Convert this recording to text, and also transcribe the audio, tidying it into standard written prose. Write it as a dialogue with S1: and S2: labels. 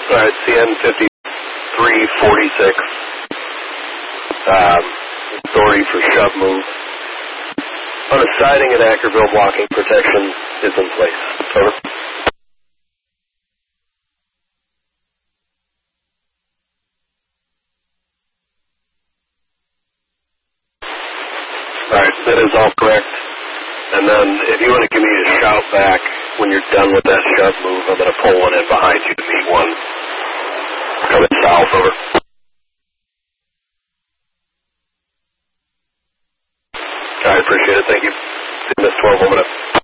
S1: Alright, CN 5346. Authority for shove move. On a siding at Ackerville, blocking protection is in place. Over. Alright, that is all correct. And then if you want to give me a shout back when you're done with that shove move, I'm going to pull one in behind you to meet one coming south. Over. I appreciate it. Thank you. See you, Miss 12 over.